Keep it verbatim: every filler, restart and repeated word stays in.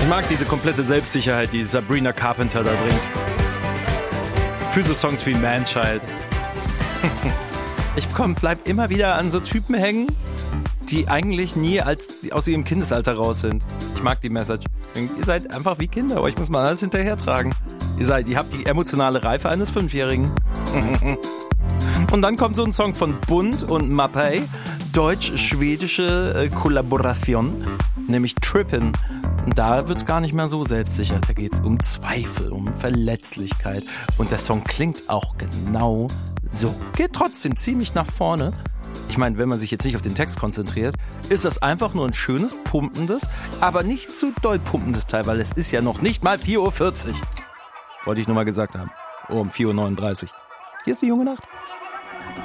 Ich mag diese komplette Selbstsicherheit, die Sabrina Carpenter da bringt. Für so Songs wie Man-Child. Ich komm, bleib immer wieder an so Typen hängen, die eigentlich nie als, aus ihrem Kindesalter raus sind. Ich mag die Message. Ihr seid einfach wie Kinder, euch muss man alles hinterher tragen. Ihr seid, ihr habt die emotionale Reife eines Fünfjährigen. Und dann kommt so ein Song von Bund und Mapei, deutsch-schwedische äh, Kollaboration, nämlich Trippin'. Und da wird's gar nicht mehr so selbstsicher. Da geht's um Zweifel, um Verletzlichkeit. Und der Song klingt auch genau so. Geht trotzdem ziemlich nach vorne. Ich meine, wenn man sich jetzt nicht auf den Text konzentriert, ist das einfach nur ein schönes, pumpendes, aber nicht zu doll pumpendes Teil, weil es ist ja noch nicht mal vier Uhr vierzig. Wollte ich nur mal gesagt haben. Oh, um vier Uhr neununddreißig. Hier ist die junge Nacht.